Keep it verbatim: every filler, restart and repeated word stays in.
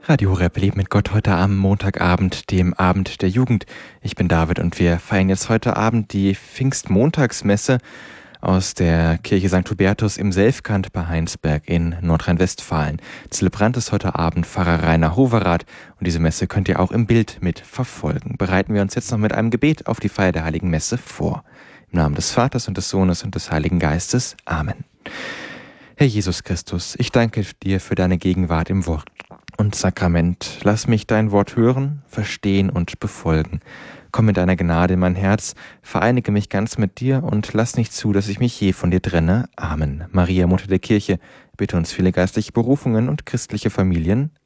Radio Horeb Leben mit Gott heute am Montagabend, dem Abend der Jugend. Ich bin David und wir feiern jetzt heute Abend die Pfingstmontagsmesse aus der Kirche Sankt Hubertus im Selfkant bei Heinsberg in Nordrhein-Westfalen. Zelebrant ist heute Abend Pfarrer Rainer Hoverath und diese Messe könnt ihr auch im Bild mitverfolgen. Bereiten wir uns jetzt noch mit einem Gebet auf die Feier der Heiligen Messe vor. Im Namen des Vaters und des Sohnes und des Heiligen Geistes. Amen. Herr Jesus Christus, ich danke dir für deine Gegenwart im Wort und Sakrament. Lass mich dein Wort hören, verstehen und befolgen. Komm mit deiner Gnade in mein Herz, vereinige mich ganz mit dir und lass nicht zu, dass ich mich je von dir trenne. Amen. Maria, Mutter der Kirche, bitte uns viele geistliche Berufungen und christliche Familien